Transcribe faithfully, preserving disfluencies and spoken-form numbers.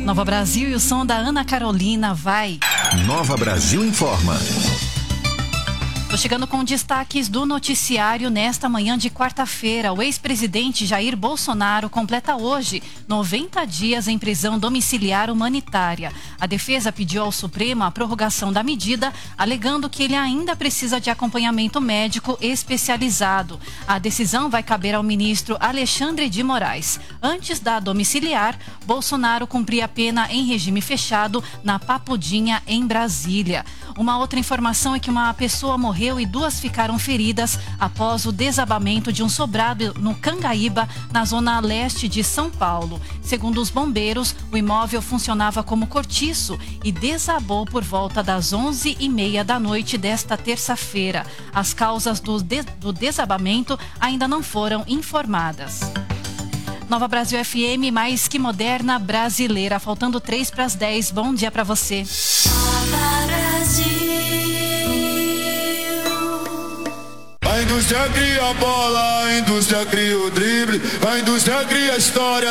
Nova Brasil e o som da Ana Carolina, vai. Nova Brasil informa. Tô chegando com destaques do noticiário nesta manhã de quarta-feira. O ex-presidente Jair Bolsonaro completa hoje noventa dias em prisão domiciliar humanitária. A defesa pediu ao Supremo a prorrogação da medida, alegando que ele ainda precisa de acompanhamento médico especializado. A decisão vai caber ao ministro Alexandre de Moraes. Antes da domiciliar, Bolsonaro cumpria a pena em regime fechado na Papudinha, em Brasília. Uma outra informação é que uma pessoa morreu e duas ficaram feridas após o desabamento de um sobrado no Cangaíba, na zona leste de São Paulo. Segundo os bombeiros, o imóvel funcionava como cortiço e desabou por volta das onze e meia da noite desta terça-feira. As causas do, de, do desabamento ainda não foram informadas. Nova Brasil F M, mais que moderna, brasileira. Faltando três para as dez. Bom dia para você. A indústria cria a bola, a indústria cria o drible, a indústria cria a história.